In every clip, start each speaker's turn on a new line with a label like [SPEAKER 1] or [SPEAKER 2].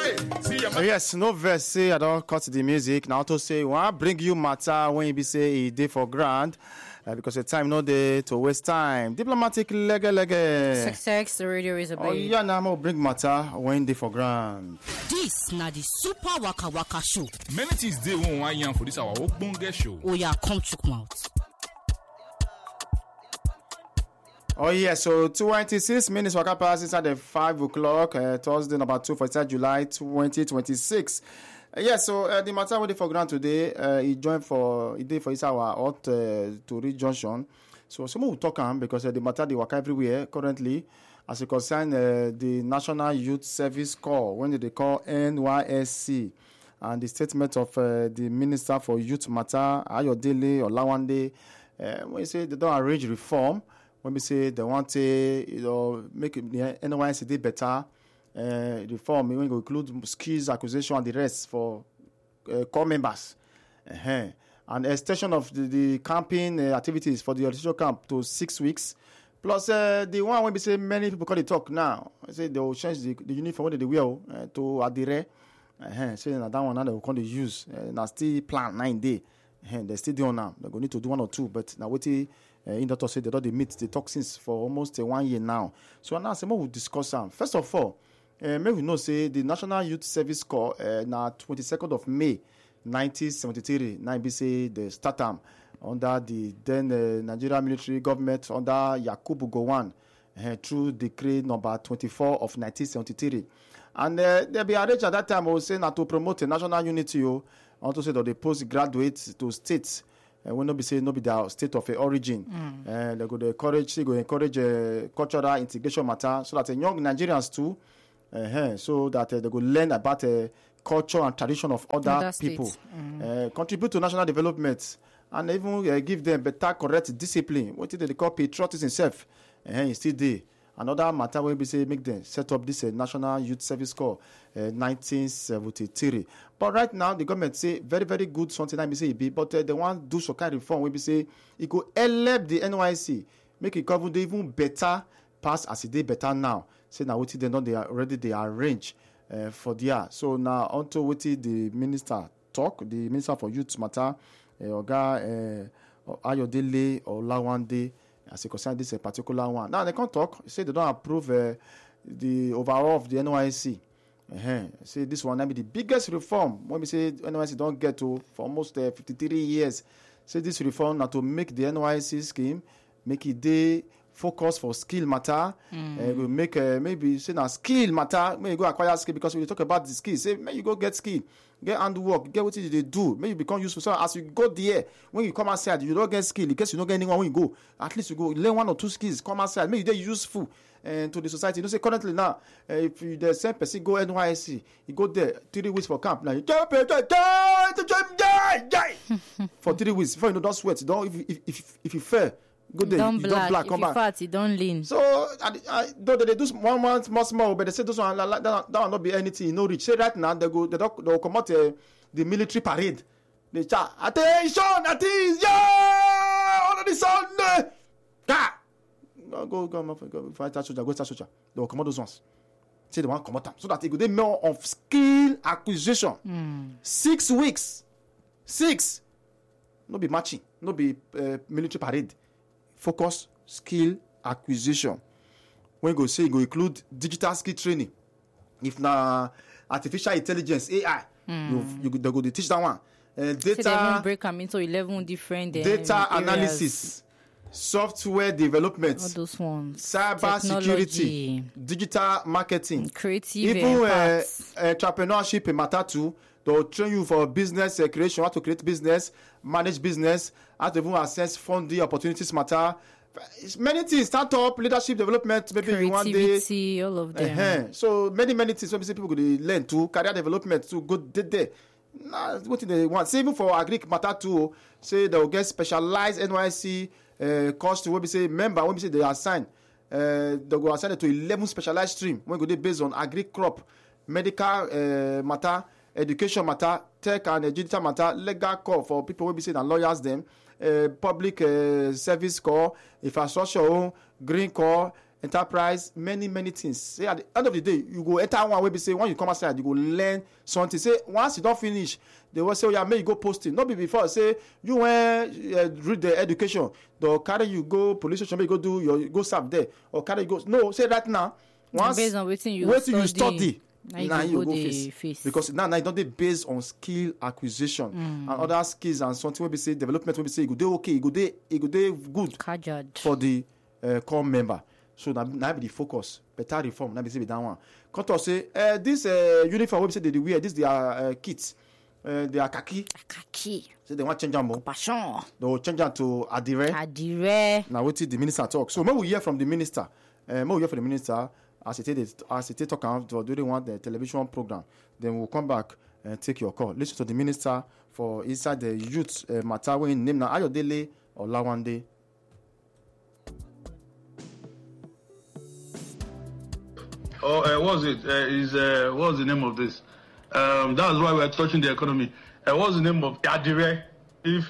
[SPEAKER 1] Yes, no verse say I don't cut the music. Now to say I bring you matter when you be say a day for grand. Because the time no day to waste time. Diplomatic lege.
[SPEAKER 2] Sex, the radio is a
[SPEAKER 1] Oh yeah, now I'm bring matter when day for grand.
[SPEAKER 3] This na the Super Waka Waka show.
[SPEAKER 4] Many things dey won one yarn for this our ogbonge show.
[SPEAKER 3] Oh yeah, come chook mouth.
[SPEAKER 1] Oh yeah, so 26 minutes waka pass inside the 5 o'clock, Thursday number 2 for July 2026. So the matter we dey for ground today, he joined for inside our hot Tori Junction. So some will talk am because the matter they work everywhere currently as it concern the National Youth Service Corps, when they call NYSC, and the statement of the Minister for Youth Matter, Ayodele Olawande, when you say they don't arrange reform. When we say they want to, make the NYSC better, reform, when we include skills acquisition and the rest for core members, and extension of the camping activities for the original camp to 6 weeks, plus the one when we say many people call it talk now, I say they will change the uniform what they wear to adhere, say that one now they will come to use, now still plan 9 days. They still doing now. They're going to need to do 1 or 2, but now what in doctor say they don't meet the toxins for almost 1 year now. So now some we'll discuss them. First of all, maybe we know say the National Youth Service Corps now 22nd of May 1973. Now be say the start time under the then Nigerian military government under Yakubu Gowon through decree number 24 of 1973. And they be arranged at that time. I was saying to promote a national unity. Also say that the postgraduates to states will not be saying no be their state of origin. They go encourage cultural integration matter so that young Nigerians too, so that they go learn about culture and tradition of other people, contribute to national development, and even give them better correct discipline. What they call patriotism itself, still there. Another matter will be say make them set up this National Youth Service Corps 1973. But right now the government say very very good something I be say it be, but they want do some kind of reform. We be say it go help the NYSC make it cover even better pass as it did better now. Say now what they know they arrange for there. So now onto what the minister talk, the Minister for Youth Matter, Oga Ayodele Olawande. As it concerns this particular one. Now they can't talk. Say they don't approve the overall of the NYSC. Say this one might be the biggest reform. When we say NYSC don't get to for almost 53 years. Say this reform now to make the NYSC scheme, make it they focus for skill matter. We make maybe say now skill matter. May you go acquire skill because we talk about the skill. Say may you go get skill, get handwork, get what they do. May you become useful. So as you go there, when you come outside, you don't get skill. In case you don't get anyone when you go, at least you go learn 1 or 2 skills. Come outside, make you they useful to the society. You know, say currently now, if you the same person go NYSC, you go there 3 weeks for camp. Now you for 3 weeks before you don't sweat. Don't if you fail. Good day.
[SPEAKER 2] Don't
[SPEAKER 1] you don't black.
[SPEAKER 2] Come back. Fat, you don't lean.
[SPEAKER 1] So, though they do 1 month more small, but they say those one that will not be anything. No reach. Say right now they will come out the military parade. They chat attention, yeah, all of the Sunday. Go fight that soldier. Go start soldier. They will come out those ones. Say they want to come out so that they go dey more of skill acquisition. 6 weeks. 6. No be matching. No be military parade. Focus skill acquisition. When you go say you go include digital skill training. If na artificial intelligence AI, you go to teach that one. Data.
[SPEAKER 2] So they even break them into 11 different
[SPEAKER 1] data analysis, software development,
[SPEAKER 2] all those ones,
[SPEAKER 1] cyber security, digital marketing,
[SPEAKER 2] creative,
[SPEAKER 1] even entrepreneurship matter too. They'll train you for business creation, how to create business, manage business, how to even access funding opportunities matter. It's many things, startup, leadership development, maybe you want
[SPEAKER 2] creativity, all of them.
[SPEAKER 1] So many things. When people go to learn to career development to go there. Nah, what they want. Say even for agric matter too. Say they will get specialized NYSC course to when we say member. When we say they assign, they go assign it to 11 specialized stream. When go they based on agric crop, medical matter, education matter, tech and digital matter, legal core for people when we say that lawyers them, public service core, infrastructure, green core, enterprise, many things. Say at the end of the day, you go enter one way be say when you come outside, you go learn something. Say once you don't finish, they will say, oh yeah, may you go posting. Not be before say you went read the education, they'll carry you go police station, you go do your go serve there, or carry you go. No, say right now. Once
[SPEAKER 2] based on waiting you
[SPEAKER 1] study. Now you go face. Because now it don't dey based on skill acquisition and other skills and something will be say development will be say you go dey okay, you go dey good for the core member. So now be the focus. Better reform. Now be say be that one. Come to say this uniform will be say they wear this their kits. They are khaki. So they want change them more.
[SPEAKER 2] Passion.
[SPEAKER 1] They will change them to adire. Now what did the minister talk? So when we hear from the minister, as it talk about during one the television program, then we'll come back and take your call. Listen to the minister for inside the youth matter when name now Ayodele Olawande.
[SPEAKER 5] What's it? What's the name of this? That's why we're touching the economy. What's the name of Adire? If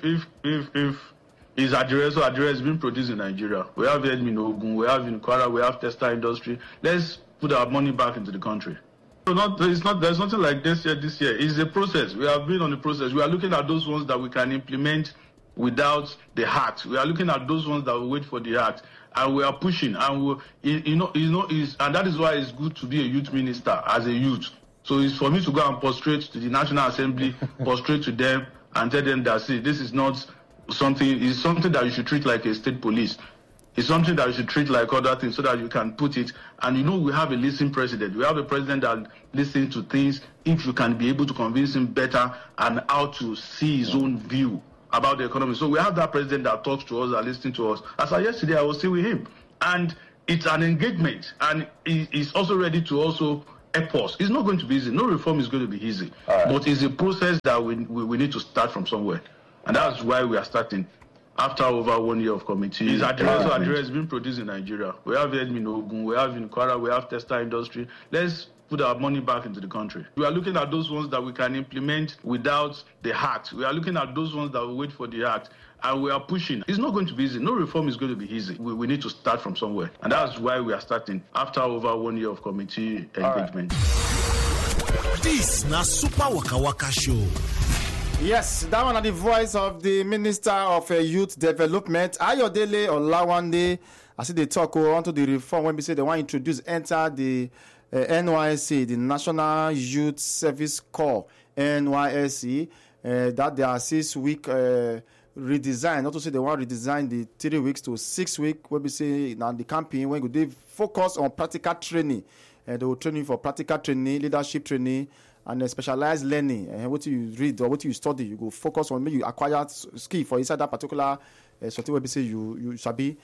[SPEAKER 5] is Adire, so Adire has been produced in Nigeria. We have in Ogun, we have in Kwara, we have textile industry. Let's put our money back into the country. So there's nothing like this year. It's a process. We have been on the process. We are looking at those ones that we can implement without the heart. We are looking at those ones that will wait for the heart. And we are pushing, and and that is why it's good to be a youth minister as a youth. So it's for me to go and prostrate to the National Assembly, prostrate to them, and tell them that see, this is not something. It's something that you should treat like a state police. It's something that you should treat like other things, so that you can put it. And we have a listening president. We have a president that listens to things. If you can be able to convince him better and how to see his own view about the economy. So we have that president that talks to us, that listens to us. As of yesterday, I was still with him. And it's an engagement. And he's also ready to also help us. It's not going to be easy. No reform is going to be easy. Right. But it's a process that we need to start from somewhere. And that's why we are starting. After over 1 year of committee. Adire has been produced in Nigeria. We have in Ogun, we have in Kwara, we have textile industry. Let's put our money back into the country. We are looking at those ones that we can implement without the heart. We are looking at those ones that will wait for the heart. And we are pushing. It's not going to be easy. No reform is going to be easy. We need to start from somewhere. And that's why we are starting after over 1 year of committee engagement.
[SPEAKER 6] Right. This na Super Waka Waka Show.
[SPEAKER 1] Yes, that one is the voice of the Minister of Youth Development, Ayodele Olawande. I see they talk onto the reform when we say they want to introduce, enter the NYSC, the National Youth Service Corps, NYSC, that they are 6 week redesign. Not to say they want to redesign the 3 weeks to 6 weeks. When we say now the campaign, when they focus on practical training, they will train you for practical training, leadership training, and specialized learning. What you read or what you study, you go focus on. Maybe you acquire skill for inside that particular something where we say you shall be.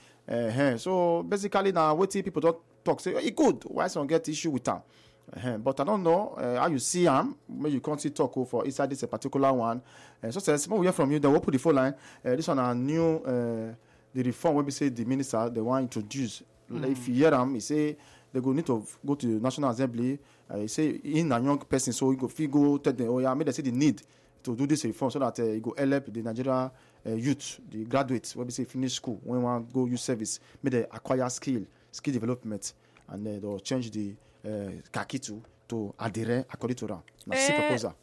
[SPEAKER 1] So basically now, what people don't talk say it good. Why some get issue with them? But I don't know how you see them. Maybe you can't see talk for inside this particular one. So says we hear from you. Then we'll put the phone line. This one a new the reform where we say the minister they want to introduce. If you hear them, he say they go need to go to the National Assembly. He say in a young person, so he go tell them, oh yeah, I mean they say the need to do this reform so that he go help the Nigeria youth, the graduates, when we say finish school, when we want go use service, may they acquire skill development, and they'll change the khaki to adhere according to that. Now, see proposal.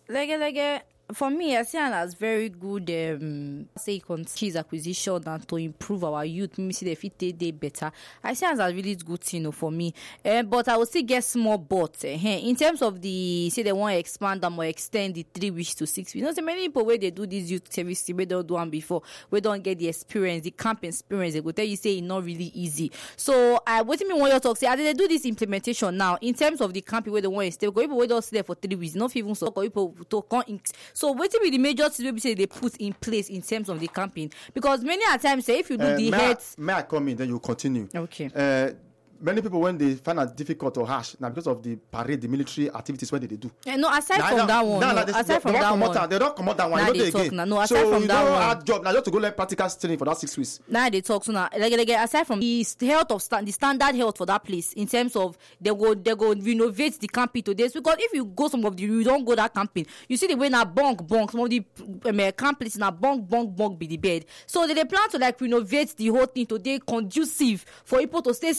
[SPEAKER 2] For me, I see it as very good, say, skills acquisition and to improve our youth. Maybe see the fit they better. I see it as a really good thing for me. But I will still get small but in terms of the, say they want to expand them or extend the 3 weeks to 6 weeks. So many people where they do this youth service, we don't do one before, we don't get the experience, the camp experience. They go tell you say it's not really easy. So what do you mean when you talk? Say, they do this implementation now in terms of the camp where they want to stay. Because people don't stay there for 3 weeks, not even so. People to come. So what will be the major thing we say they put in place in terms of the campaign? Because many a times say if you do the heads.
[SPEAKER 1] May I come in, then you continue.
[SPEAKER 2] Okay.
[SPEAKER 1] Many people when they find it difficult or harsh now because of the parade, the military activities what they do.
[SPEAKER 2] No, aside from that one. Aside from that one.
[SPEAKER 1] They don't come out that one.
[SPEAKER 2] Now they talk now. No, aside from that one. So you don't have job now. You have to go learn practical training for that 6 weeks. Now they talk so now. Like aside from the health of the standard health for that place in terms of they go renovate the camping today. Because if you go some of the you don't go that camping, you see the way now bunk some of the camp places now bunk be the bed. So they plan to like renovate the whole thing today conducive for people to stay.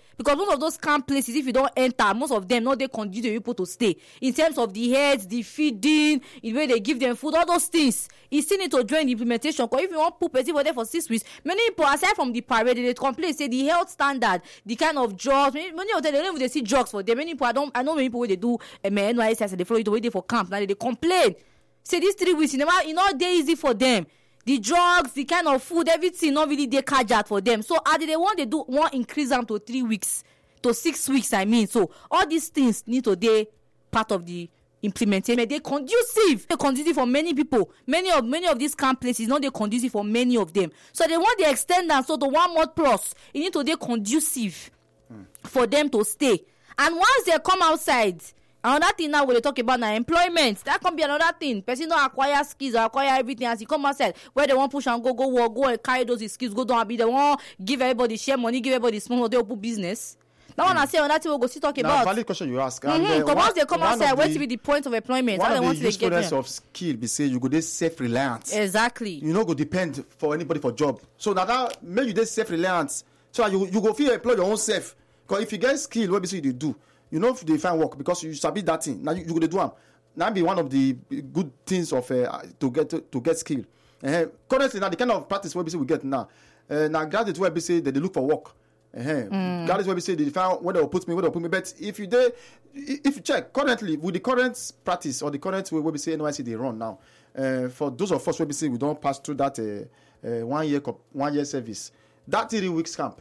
[SPEAKER 2] because most of those camp places, if you don't enter, most of them no dey conducive to people to stay in terms of the heads, the feeding, the way they give them food, all those things. You still need to join the implementation. Because if you want put person for there for 6 weeks, many people aside from the parade, they complain say the health standard, the kind of drugs, many of them they don't even see drugs for them. Many people I know many people where they do NYSC, they follow it the way they for camp now they complain. Say these 3 weeks, it's not day easy for them. The drugs, the kind of food, everything not really dey catch out for them. So they want they do one increase them to 3 weeks to 6 weeks. I mean, so all these things need to be part of the implementation. They conducive for many people. Many of these camp places not they conducive for many of them. So they want to extend that so to 1 month plus. It need to be conducive for them to stay. And once they come outside. Another thing now when they talk about now employment, that can be another thing. Person don't acquire skills or acquire everything as he come outside where they want push and go work, go and carry those skills, go down and be they want give everybody share money, give everybody small, they open business. That one I say another thing we'll go see talk about.
[SPEAKER 1] Now, valid question you ask.
[SPEAKER 2] Because once they come outside, what to be the point of employment?
[SPEAKER 1] One
[SPEAKER 2] How
[SPEAKER 1] of
[SPEAKER 2] they want
[SPEAKER 1] the
[SPEAKER 2] to get
[SPEAKER 1] usefulness
[SPEAKER 2] them.
[SPEAKER 1] of skill be say you go dey self-reliant.
[SPEAKER 2] Exactly.
[SPEAKER 1] You no go depend for anybody for job. So now that make you dey self-reliant. So you go feel employ your own self. Because if you get skill, what be say you dey do. You know if they find work because you sabi that thing. Now you go dey do am. Now be one of the good things of to get skill. Currently now the kind of practice wey be say we get now. Now graduate wey be say they look for work. Graduate wey be say they find where they will put me. But if you check currently with the current practice or the current way we say NYSC they run now. For those of us wey be say we don't pass through that 1 year service, that 3 weeks camp.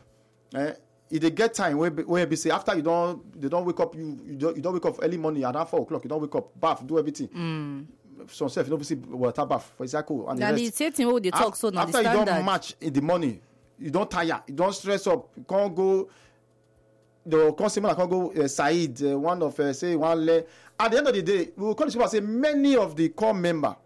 [SPEAKER 1] If they get time where be say after they don't wake up you don't wake up early morning around 4 o'clock, you don't wake up, bath, do everything. Some self you don't see water bath for example and
[SPEAKER 2] the same thing what they talk so now
[SPEAKER 1] after
[SPEAKER 2] the
[SPEAKER 1] you
[SPEAKER 2] standard.
[SPEAKER 1] don't match in the morning, you don't tire, you don't stress up, you can't go the consumer can't go Said one of say one at the end of the day we will call this people say many of the core member